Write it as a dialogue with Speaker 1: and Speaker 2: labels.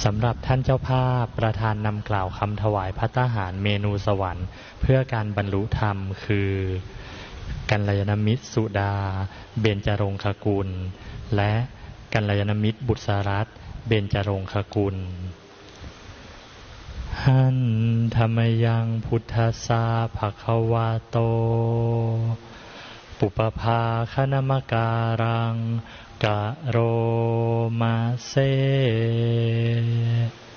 Speaker 1: สำหรับท่านเจ้าภาพประธานนำกล่าวคำถวายภัตตาหารเมนูสวรรค์เพื่อการบรรลุธรรมคือกัลยาณมิตรสุดาเบญจรงคกุลและกัลยาณมิตรบุษรัตน์เบญจรงคกุลหันธรรมยังพุทธัสสะภะคะวะโตปุปภาคณมการังกะโรมาเซ